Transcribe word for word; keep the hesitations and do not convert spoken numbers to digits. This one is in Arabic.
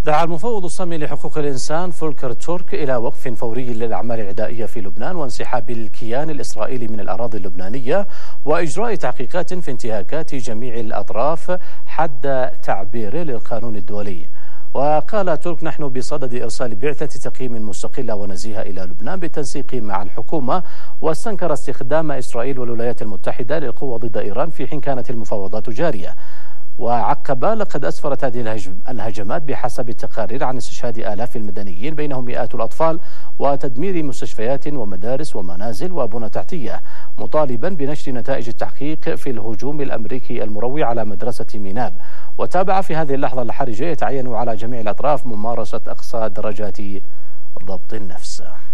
دعا المفوض الصامي لحقوق الإنسان فولكر تورك إلى وقف فوري للأعمال العدائية في لبنان وانسحاب الكيان الإسرائيلي من الأراضي اللبنانية وإجراء تحقيقات في انتهاكات جميع الأطراف حد تعبيره للقانون الدولي. وقال ترك: نحن بصدد إرسال بعثة تقييم مستقلة ونزيهة إلى لبنان بالتنسيق مع الحكومة. واستنكر استخدام إسرائيل والولايات المتحدة للقوة ضد إيران في حين كانت المفاوضات جارية. وعقب: لقد أسفرت هذه الهجمات بحسب التقارير عن استشهاد آلاف المدنيين بينهم مئات الأطفال وتدمير مستشفيات ومدارس ومنازل وبنى تحتية، مطالبا بنشر نتائج التحقيق في الهجوم الأمريكي المروع على مدرسة ميناب. وتابع: في هذه اللحظة الحرجة يتعين على جميع الأطراف ممارسة أقصى درجات ضبط النفس.